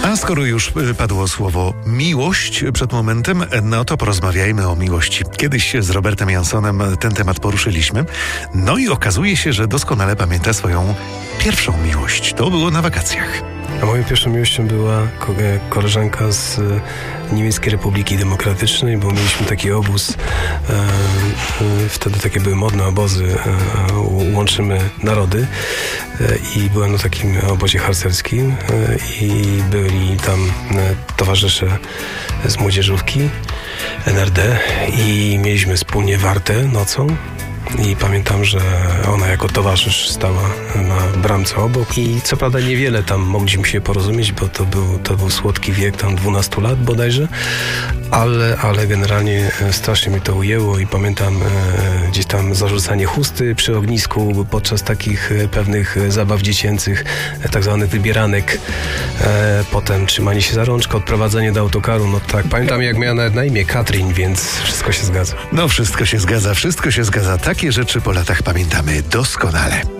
A skoro już padło słowo miłość przed momentem, no to porozmawiajmy o miłości. Kiedyś z Robertem Jansonem ten temat poruszyliśmy. No i okazuje się, że doskonale pamięta swoją pierwszą miłość. To było na wakacjach. A moją pierwszą miłością była koleżanka z Niemieckiej Republiki Demokratycznej, bo mieliśmy taki obóz, wtedy takie były modne obozy, łączymy narody, i byłem na takim obozie harcerskim i byli tam towarzysze z młodzieżówki NRD i mieliśmy wspólnie wartę nocą. I pamiętam, że ona jako towarzysz stała na bramce obok i co prawda niewiele tam mogliśmy się porozumieć, bo to był słodki wiek, tam 12 lat bodajże, ale generalnie strasznie mnie to ujęło i pamiętam gdzieś tam zarzucanie chusty przy ognisku podczas takich pewnych zabaw dziecięcych, tak zwanych wybieranek, potem trzymanie się za rączkę, odprowadzenie do autokaru, no tak, pamiętam jak miała nawet na imię Katrin, więc wszystko się zgadza. No wszystko się zgadza. Takie rzeczy po latach pamiętamy doskonale.